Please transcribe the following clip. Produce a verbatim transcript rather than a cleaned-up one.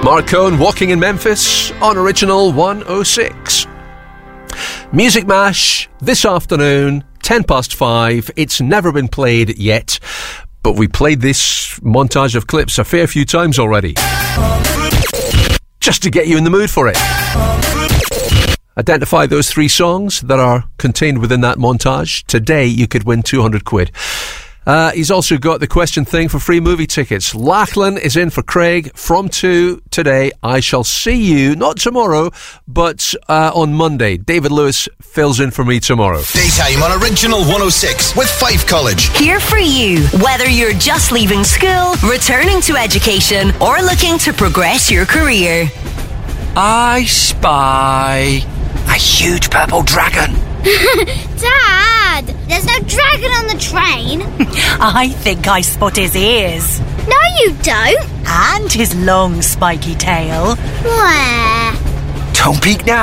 Mark Cohn, Walking in Memphis, on Original one oh six. Music Mash, this afternoon, ten past five. It's never been played yet, but we played this montage of clips a fair few times already. Just to get you in the mood for it. Identify those three songs that are contained within that montage. Today, you could win two hundred quid. Uh, he's also got the question thing for free movie tickets. Lachlan is in for Craig from two today. I shall see you, not tomorrow, but uh, on Monday. David Lewis fills in for me tomorrow. Daytime on Original one oh six with Fife College. Here for you, whether you're just leaving school, returning to education, or looking to progress your career. I spy a huge purple dragon. Dad, there's no dragon on the train. I think I spot his ears. No, you don't. And his long spiky tail. Where? Don't peek now.